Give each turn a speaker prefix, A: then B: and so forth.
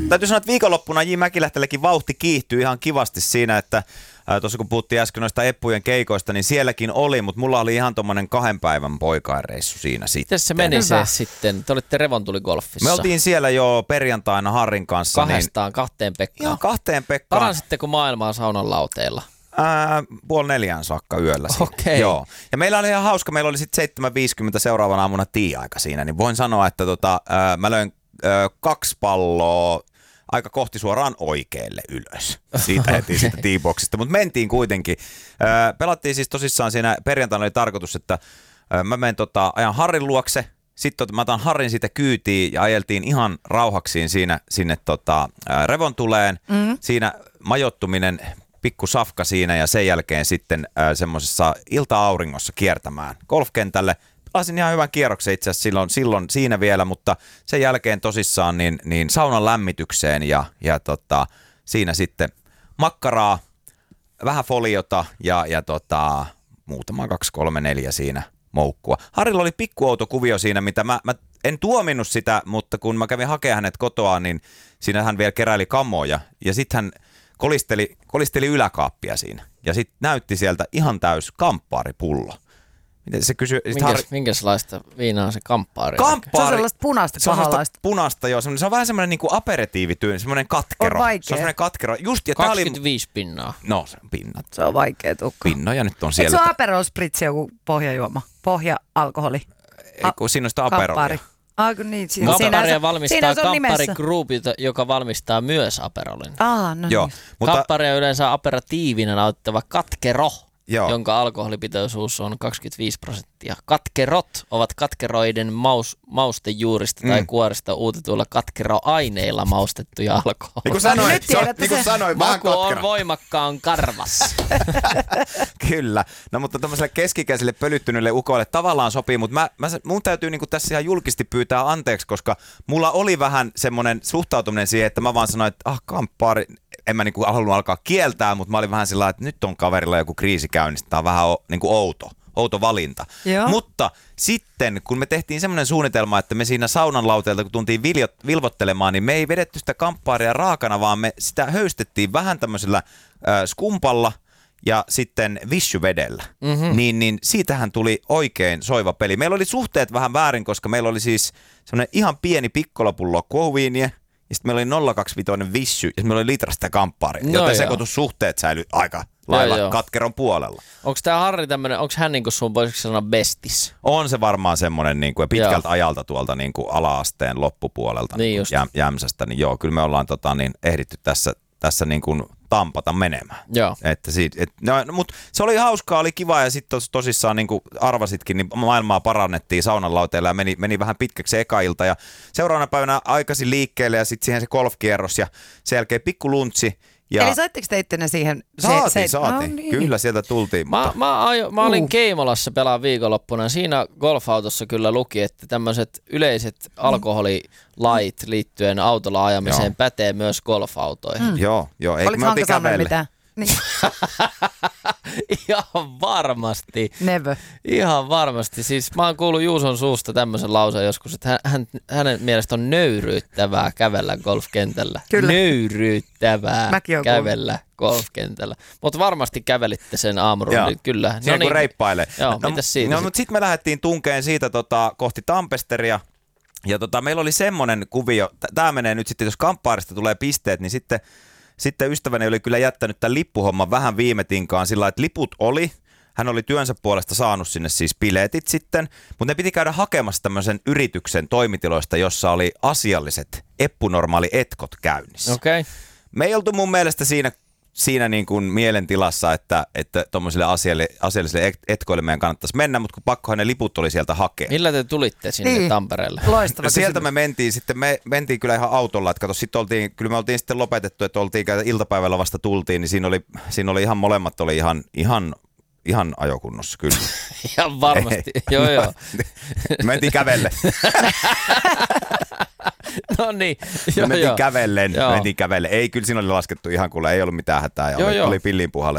A: Täytyy sanoa, että viikonloppuna J. Mäkilähtällekin vauhti kiihtyy ihan kivasti siinä, että tuossa kun puhuttiin äsken noista Eppujen keikoista, niin sielläkin oli, mutta mulla oli ihan tommonen 2 päivän poikainreissu siinä sitten.
B: Miten se meni se sitten? Te olitte Revontuli-golfissa.
A: Me oltiin siellä jo perjantaina Harrin kanssa.
B: 2 Pekkaan.
A: Joo, 2 Pekkaan.
B: Paransitteko maailmaa saunan lauteilla?
A: 3:30 saakka yöllä siinä.
B: Okei.
A: Joo. Ja meillä oli ihan hauska, meillä oli sitten 7:50 seuraavana aamuna tea-aika siinä, niin voin sanoa, että mä löin 2 palloa aika kohti suoraan oikealle ylös. Siitä heti siitä teaboxista, mutta mentiin kuitenkin. Pelattiin siis tosissaan siinä, perjantaina oli tarkoitus, että mä menen ajan Harrin luokse, sitten mä otan Harrin siitä kyytiin ja ajeltiin ihan rauhaksiin siinä, sinne Revontuleen. Siinä majoittuminen, pikku safka siinä ja sen jälkeen sitten semmoisessa ilta-auringossa kiertämään golfkentälle. Pelasin ihan hyvän kierroksen itse asiassa silloin siinä vielä, mutta sen jälkeen tosissaan niin saunan lämmitykseen ja siinä sitten makkaraa, vähän foliota ja muutama 2, 3, 4 siinä moukkua. Harrilla oli pikkuouto kuvio siinä, mitä mä en tuominnut sitä, mutta kun mä kävin hakemaan hänet kotoa, niin siinä hän vielä keräili kamoja ja sitten hän kolisteli yläkaappia siinä ja sitten näytti sieltä ihan täys kamppaaripullo. Se kysyi,
B: minkälaista viinaa se kamppaari?
C: Se on sellaista punaista pahalaista.
A: Punaista, joo. Se on vähän semmoinen niin kuin aperitiivityyli, semmoinen katkero.
C: On vaikea.
A: Se on semmoinen katkero. Just, ja
B: 25 pinnaa.
A: No, se on pinnat.
C: Se on vaikea tukka.
A: Pinnoja nyt on siellä.
C: Eikö se ole Aperol Spritz joku pohjajuoma? Pohja-alkoholi?
A: Eikö siinä on sitä Aperolia?
C: Niin,
B: Kampparia valmistaa Kamppari Group, joka valmistaa myös Aperolin.
C: No
A: joo,
C: niin.
A: mutta
B: Kampparia yleensä aperatiivina nautittava katkero,
A: joo.
B: jonka alkoholipitoisuus on 25%. Katkerot ovat katkeroiden maustejuurista tai kuorista uutetuilla katkeroaineilla maustettuja alkoholia.
A: Niin kuin sanoin, vähän
B: maku on voimakkaan karvas.
A: Kyllä. No mutta tämmöiselle keskikäiselle pölyttyneelle ukoille tavallaan sopii, mutta mun täytyy niinku tässä ihan julkisesti pyytää anteeksi, koska mulla oli vähän semmoinen suhtautuminen siihen, että mä vaan sanoin, että kamppaari, en mä niinku halunnut alkaa kieltää, mutta mä olin vähän sillä, että nyt on kaverilla joku kriisi käynnissä, tää on vähän niinku outo valinta. Joo. Mutta sitten, kun me tehtiin semmoinen suunnitelma, että me siinä saunan lauteelta, kun tuntiin vilvottelemaan, niin me ei vedetty sitä kamppaaria raakana, vaan me sitä höystettiin vähän tämmöisellä skumpalla ja sitten vissyvedellä. Niin siitähän tuli oikein soiva peli. Meillä oli suhteet vähän väärin, koska meillä oli siis semmoinen ihan pieni pikkolapullo quoviinia, ja sitten meillä oli 0,25 vissy, ja sitten meillä oli litrasta kamppaaria, joten sekoitussuhteet säilyi aika lailla katkeron puolella.
B: Onko tämä Harri tämmöinen, onko hän niinku sun, voisiko sanoa bestis?
A: On se varmaan semmoinen niinku, ja pitkältä ajalta tuolta niinku ala-asteen loppupuolelta niin Jämsästä, niin joo, kyllä me ollaan ehditty tässä niinku tampata menemään.
B: Joo.
A: Mutta se oli hauskaa, oli kiva ja sitten tosissaan niin kuin arvasitkin, niin maailmaa parannettiin saunan lauteella ja meni vähän pitkäksi eka ilta ja seuraavana päivänä aikaisin liikkeelle ja sitten siihen se golfkierros ja sen jälkeen pikku luntsi.
C: Eli saitteko te ittenne siihen?
A: Saatiin.
C: No, niin.
A: Kyllä sieltä tultiin.
B: Mä olin Keimolassa pelaan viikonloppuna. Siinä golfautossa kyllä luki, että tämmöiset yleiset alkoholilait liittyen autolla ajamiseen pätee myös golfautoihin.
A: Joo.
C: Oliko Hanka sanonut mitään? Niin.
B: Ihan varmasti.
C: Never.
B: Ihan varmasti. Siis mä oon kuullut Juuson suusta tämmöisen lauseen joskus, että hänen mielestä on nöyryyttävää kävellä golfkentällä.
C: Kyllä.
B: Nöyryyttävää kävellä golfkentällä. Mutta varmasti kävelitte sen aamurundin, kyllä.
A: Siinä kun reippailee.
B: Joo, mitäs siitä?
A: No, mutta sitten me lähdettiin tunkeen siitä kohti Tampesteria. Ja meillä oli semmoinen kuvio, tämä menee nyt sitten, jos kamppaarista tulee pisteet, niin sitten ystäväni oli kyllä jättänyt tämän lippuhomman vähän viime tinkaan sillä, että liput oli. Hän oli työnsä puolesta saanut sinne siis biletit sitten, mutta ne piti käydä hakemassa tämmöisen yrityksen toimitiloista, jossa oli asialliset eppunormaali etkot käynnissä.
B: Okay.
A: Me ei oltu mun mielestä siinä niin kuin mielentilassa, että tuommoisille asiallisille etkoille meidän kannattaisi mennä, mutta kun pakkohan ne liput oli sieltä hakea.
B: Millä te tulitte sinne Tampereelle?
C: Loistava
A: sieltä me mentiin sitten, me mentiin kyllä ihan autolla, että kato, me oltiin sitten lopetettu, että iltapäivällä vasta tultiin, niin siinä oli ihan molemmat oli ihan ajokunnossa, kyllä.
B: Ihan varmasti, joo.
A: Mentiin kävelle.
B: No niin,
A: mentiin kävellen. Ei, kyllä siinä oli laskettu ihan kuule, ei ollut mitään hätää ja oli pilliin puhalle